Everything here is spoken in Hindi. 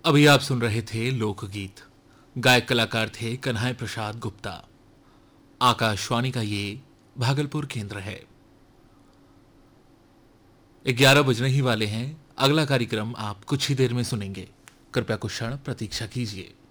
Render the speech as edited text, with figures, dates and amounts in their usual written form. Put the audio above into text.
अभी आप सुन रहे थे लोकगीत। गायक कलाकार थे कन्हैया प्रसाद गुप्ता। आकाशवाणी का ये भागलपुर केंद्र है। 11 बजने ही वाले हैं। अगला कार्यक्रम आप कुछ ही देर में सुनेंगे। कृपया कुछ क्षण प्रतीक्षा कीजिए।